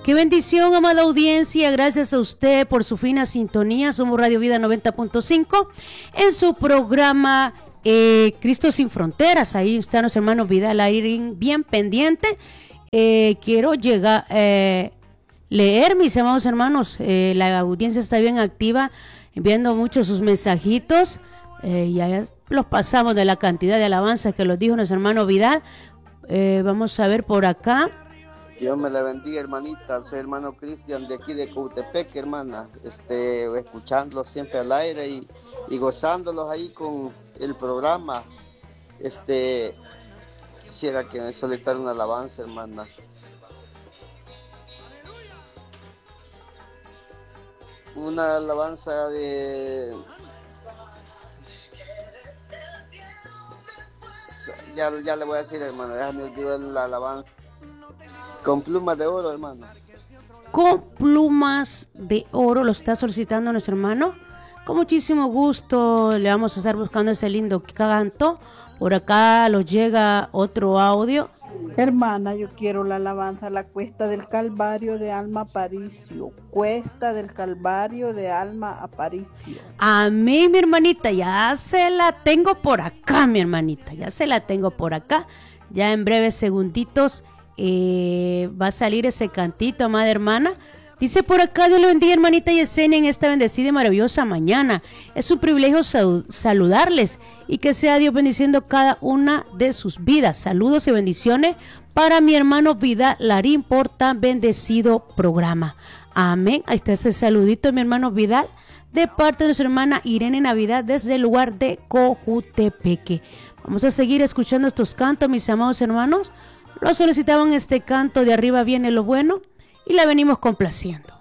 Qué bendición, amada audiencia. Gracias a usted por su fina sintonía. Somos Radio Vida 90.5 en su programa Cristo Sin Fronteras. Ahí están los hermanos Vidal Airin bien pendiente. Quiero leer, mis amados hermanos. La audiencia está bien activa, enviando muchos sus mensajitos. Ya los pasamos de la cantidad de alabanzas que los dijo nuestro hermano Vidal. Vamos a ver por acá. Dios me la bendiga, hermanita. Soy hermano Cristian de aquí de Coutepec, hermana. Escuchándolos siempre al aire y gozándolos ahí con el programa. Quisiera que me solicitara una alabanza, hermana. Una alabanza de... Ya le voy a decir, hermana. Déjame olvidar la alabanza. Con plumas de oro, hermano. Con plumas de oro lo está solicitando nuestro hermano. Con muchísimo gusto le vamos a estar buscando ese lindo canto. Por acá nos llega otro audio. Hermana, yo quiero la alabanza, la cuesta del Calvario de Alma Aparicio. Cuesta del Calvario de Alma Aparicio. Amén, mi hermanita. Ya se la tengo por acá, mi hermanita. Ya se la tengo por acá. Ya en breves segunditos va a salir ese cantito, amada hermana. Dice por acá: Dios le bendiga, hermanita Yesenia, en esta bendecida y maravillosa mañana. Es un privilegio saludarles y que sea Dios bendiciendo cada una de sus vidas. Saludos y bendiciones para mi hermano Vidal Larín por tan bendecido programa. Amén. Ahí está ese saludito, mi hermano Vidal, de parte de nuestra hermana Irene Navidad desde el lugar de Cojutepeque. Vamos a seguir escuchando estos cantos, mis amados hermanos. Lo solicitaban este canto de Arriba Viene lo Bueno y la venimos complaciendo.